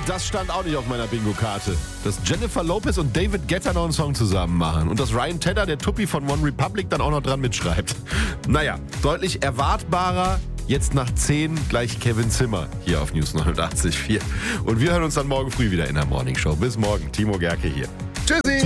Das stand auch nicht auf meiner Bingo-Karte. Dass Jennifer Lopez und David Guetta noch einen Song zusammen machen. Und dass Ryan Tedder, der Tuppi von One Republic, dann auch noch dran mitschreibt. Naja, deutlich erwartbarer. Jetzt nach 10 gleich Kevin Zimmer hier auf News 89.4. Und wir hören uns dann morgen früh wieder in der Morning Show. Bis morgen, Timo Gerke hier. Tschüssi!